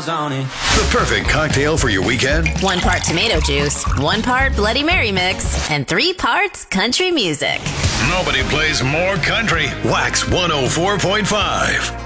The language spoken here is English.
was on it. The perfect cocktail for your weekend. 1 part tomato juice, 1 part Bloody Mary mix, and 3 parts country music. Nobody plays more country. Wax 104.5.